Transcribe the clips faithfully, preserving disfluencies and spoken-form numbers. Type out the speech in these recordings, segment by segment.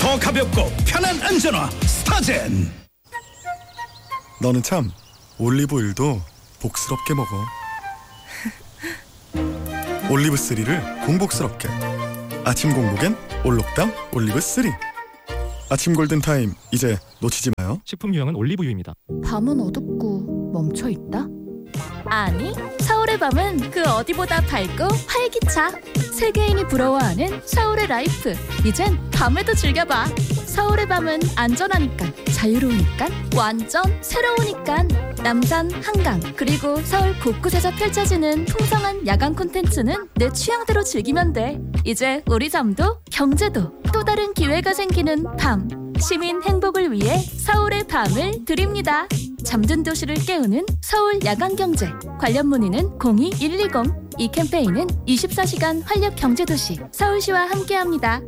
더 가볍고 편한 안전화 스타젠. 너는 참 올리브오일도 복스럽게 먹어. 올리브쓰리를 공복스럽게. 아침 공복엔 올록당 올리브쓰리. 아침 골든타임 이제 놓치지 마요. 식품 유형은 올리브유입니다. 밤은 어둡고 멈춰있다? 아니, 서울의 밤은 그 어디보다 밝고 활기차. 세계인이 부러워하는 서울의 라이프. 이젠 밤에도 즐겨봐. 서울의 밤은 안전하니까, 자유로우니까, 완전 새로우니까. 남산, 한강, 그리고 서울 곳곳에서 펼쳐지는 풍성한 야간 콘텐츠는 내 취향대로 즐기면 돼. 이제 우리 잠도 경제도 또 다른 기회가 생기는 밤. 시민 행복을 위해 서울의 밤을 드립니다. 잠든 도시를 깨우는 서울 야간경제. 관련 문의는 공이 일이공. 이 캠페인은 이십사 시간 활력경제도시 서울시와 함께합니다.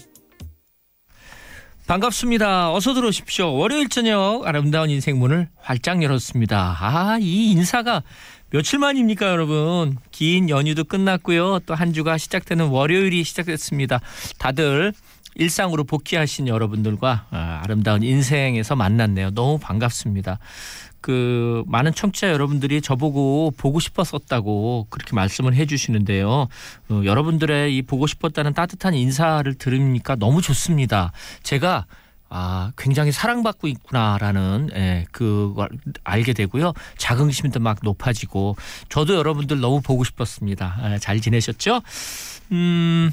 반갑습니다. 어서 들어오십시오. 월요일 저녁 아름다운 인생 문을 활짝 열었습니다. 아, 이 인사가 며칠 만입니까, 여러분? 긴 연휴도 끝났고요. 또 한 주가 시작되는 월요일이 시작됐습니다. 다들 일상으로 복귀하신 여러분들과 아름다운 인생에서 만났네요. 너무 반갑습니다. 그 많은 청취자 여러분들이 저보고 보고 싶었었다고 그렇게 말씀을 해주시는데요. 어, 여러분들의 이 보고 싶었다는 따뜻한 인사를 들으니까 너무 좋습니다. 제가 아, 굉장히 사랑받고 있구나라는 예, 그걸 알게 되고요. 자긍심도 막 높아지고 저도 여러분들 너무 보고 싶었습니다. 예, 잘 지내셨죠? 음...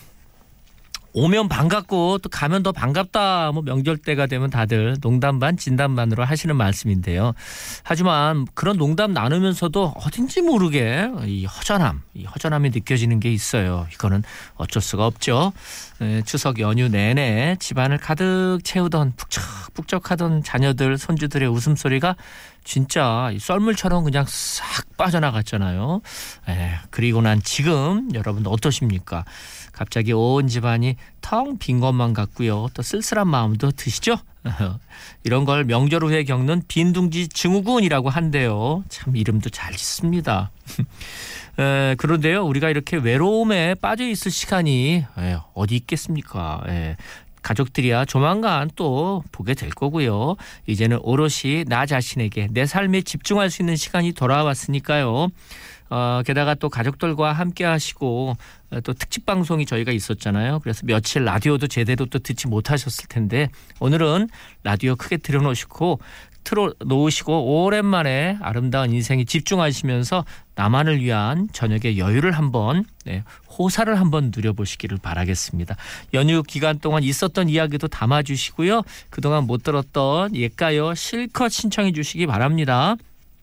오면 반갑고 또 가면 더 반갑다. 뭐 명절 때가 되면 다들 농담 반 진담 반으로 하시는 말씀인데요. 하지만 그런 농담 나누면서도 어딘지 모르게 이 허전함, 이 허전함이 느껴지는 게 있어요. 이거는 어쩔 수가 없죠. 에, 추석 연휴 내내 집안을 가득 채우던 북적북적하던 자녀들, 손주들의 웃음소리가 진짜 썰물처럼 그냥 싹 빠져나갔잖아요. 에, 그리고 난 지금 여러분 어떠십니까? 갑자기 온 집안이 텅 빈 것만 같고요. 또 쓸쓸한 마음도 드시죠? 이런 걸 명절 후에 겪는 빈둥지 증후군이라고 한대요. 참 이름도 잘 짓습니다. 에, 그런데요. 우리가 이렇게 외로움에 빠져 있을 시간이 에, 어디 있겠습니까? 에, 가족들이야 조만간 또 보게 될 거고요. 이제는 오롯이 나 자신에게 내 삶에 집중할 수 있는 시간이 돌아왔으니까요. 어, 게다가 또 가족들과 함께 하시고 또 특집 방송이 저희가 있었잖아요. 그래서 며칠 라디오도 제대로 또 듣지 못하셨을 텐데 오늘은 라디오 크게 틀어놓으시고 틀어놓으시고 오랜만에 아름다운 인생에 집중하시면서 나만을 위한 저녁의 여유를 한번 네, 호사를 한번 누려보시기를 바라겠습니다. 연휴 기간 동안 있었던 이야기도 담아주시고요. 그동안 못 들었던 옛가요 실컷 신청해 주시기 바랍니다.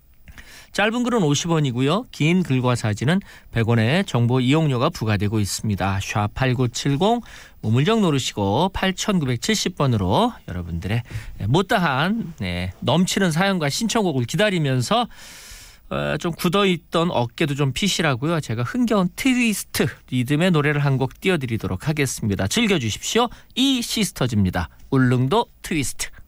짧은 글은 오십 원이고요. 긴 글과 사진은 백 원의 정보 이용료가 부과되고 있습니다. 샵 팔구칠공 우물정 누르시고 팔구칠공 번으로 여러분들의 못다한 네, 넘치는 사연과 신청곡을 기다리면서 어, 좀 굳어있던 어깨도 좀 피시라고요. 제가 흥겨운 트위스트 리듬의 노래를 한 곡 띄워드리도록 하겠습니다. 즐겨주십시오. 이 시스터즈입니다. 울릉도 트위스트.